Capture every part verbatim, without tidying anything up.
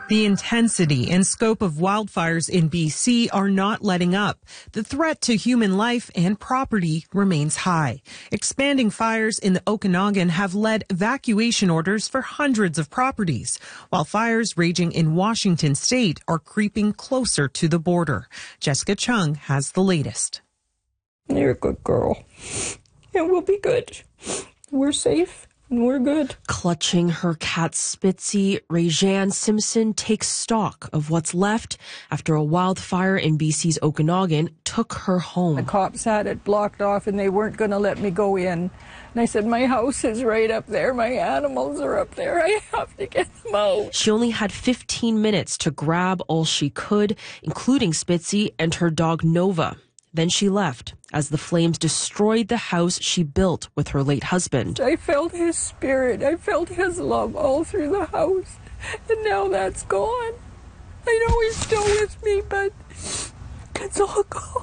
The intensity and scope of wildfires in B C are not letting up. The threat to human life and property remains high. Expanding fires in the Okanagan have led evacuation orders for hundreds of properties, while fires raging in Washington state are creeping closer to the border. Jessica Chung has the latest. You're a good girl. It will be good. We're safe. We're good. Clutching her cat Spitzy, Rayjan Simpson takes stock of what's left after a wildfire in B C's Okanagan took her home. The cops had it blocked off and they weren't going to let me go in. And I said, my house is right up there. My animals are up there. I have to get them out. She only had fifteen minutes to grab all she could, including Spitzy and her dog Nova. Then she left as the flames destroyed the house she built with her late husband. I felt his spirit. I felt his love all through the house. And now that's gone. I know he's still with me, but it's all gone.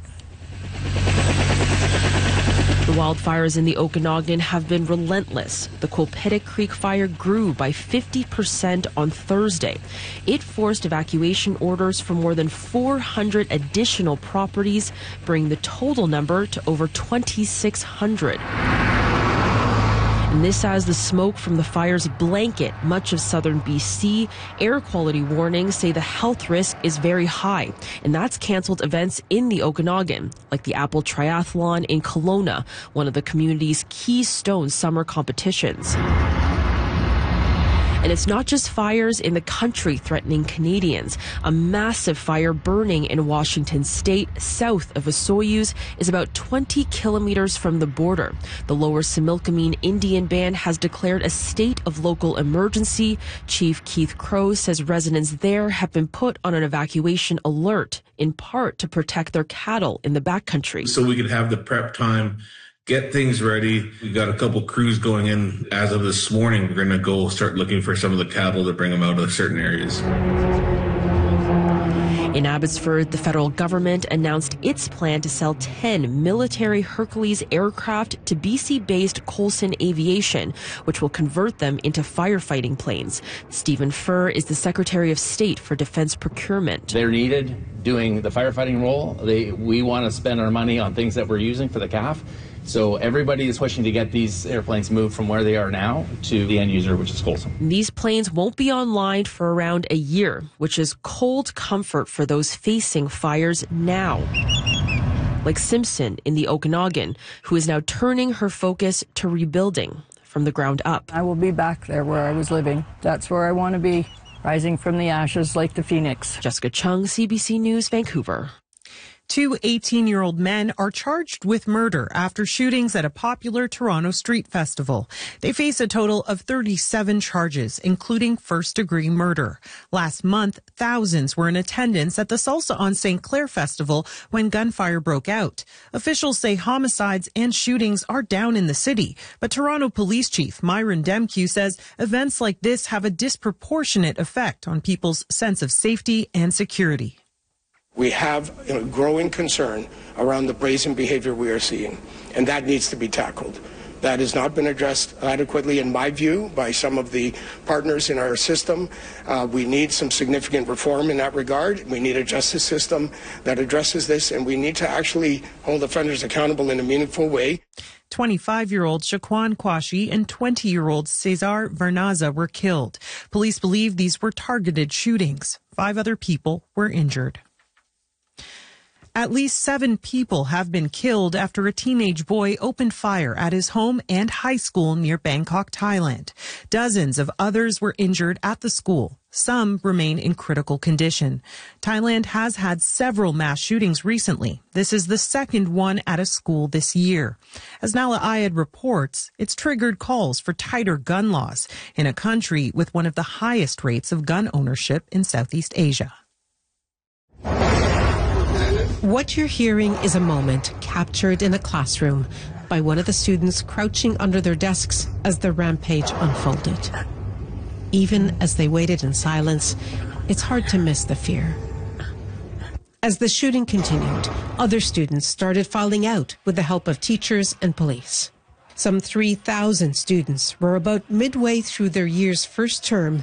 The wildfires in the Okanagan have been relentless. The Quilpettit Creek fire grew by fifty percent on Thursday. It forced evacuation orders for more than four hundred additional properties, bringing the total number to over twenty-six hundred. And this as the smoke from the fires blanket much of southern B C. Air quality warnings say the health risk is very high, and that's canceled events in the Okanagan, like the Apple Triathlon in Kelowna, one of the community's keystone summer competitions. And it's not just fires in the country threatening Canadians. A massive fire burning in Washington state, south of Osoyoos, is about twenty kilometers from the border. The Lower Similkameen Indian Band has declared a state of local emergency. Chief Keith Crow says residents there have been put on an evacuation alert, in part to protect their cattle in the backcountry. So we could have the prep time, get things ready. We got a couple crews going in as of this morning. We're going to go start looking for some of the cattle to bring them out of certain areas. In Abbotsford, the federal government announced its plan to sell ten military Hercules aircraft to B C-based Colson Aviation, which will convert them into firefighting planes. Stephen Furr is the Secretary of State for Defense Procurement. They're needed doing the firefighting role. They, we want to spend our money on things that we're using for the C A F. So everybody is pushing to get these airplanes moved from where they are now to the end user, which is Colson. These planes won't be online for around a year, which is cold comfort for those facing fires now. Like Simpson in the Okanagan, who is now turning her focus to rebuilding from the ground up. I will be back there where I was living. That's where I want to be, rising from the ashes like the phoenix. Jessica Chung, C B C News, Vancouver. Two eighteen-year-old men are charged with murder after shootings at a popular Toronto street festival. They face a total of thirty-seven charges, including first-degree murder. Last month, thousands were in attendance at the Salsa on Saint Clair Festival when gunfire broke out. Officials say homicides and shootings are down in the city, but Toronto Police Chief Myron Demkew says events like this have a disproportionate effect on people's sense of safety and security. We have a growing concern around the brazen behavior we are seeing, and that needs to be tackled. That has not been addressed adequately, in my view, by some of the partners in our system. Uh, we need some significant reform in that regard. We need a justice system that addresses this, and we need to actually hold offenders accountable in a meaningful way. twenty-five-year-old Shaquan Kwashi and twenty-year-old Cesar Vernaza were killed. Police believe these were targeted shootings. Five other people were injured. At least seven people have been killed after a teenage boy opened fire at his home and high school near Bangkok, Thailand. Dozens of others were injured at the school. Some remain in critical condition. Thailand has had several mass shootings recently. This is the second one at a school this year. As Nala Ayed reports, it's triggered calls for tighter gun laws in a country with one of the highest rates of gun ownership in Southeast Asia. What you're hearing is a moment captured in a classroom by one of the students crouching under their desks as the rampage unfolded. Even as they waited in silence, it's hard to miss the fear. As the shooting continued, other students started filing out with the help of teachers and police. Some three thousand students were about midway through their year's first term